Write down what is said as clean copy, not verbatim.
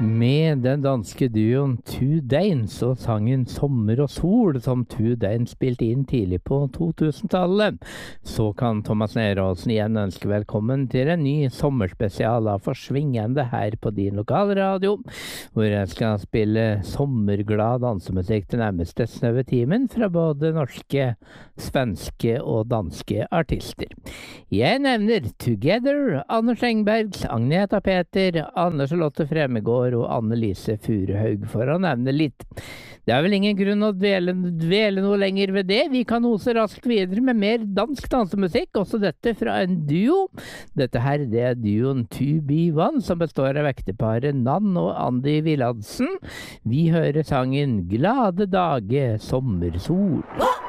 Med den danske duoen Two Danes og sangen Sommer og sol, som Two Danes spilte inn tidlig på 2000-tallet, så kan Thomas Neråsen igjen ønske velkommen til en ny sommerspesial av Forsvingende her på din lokalradio, hvor jeg skal spille sommerglad dansemusikk til nærmeste snaue timen fra både norske, svenske og danske artister. Jeg nevner Together, Anders Engberg, Agneta Peter, Anne Charlotte Fremegård og Anne-Lise Furuhaug, for å nevne litt. Det er vel ingen grunn å dvele noe lenger ved det. Vi kan ose raskt videre med mer dansk dansemusikk, også dette fra en duo. Dette her, det er duoen 2B1, som består av ekteparet Nan og Andy Willadsen. Vi hører sangen Glade dage, sommersol.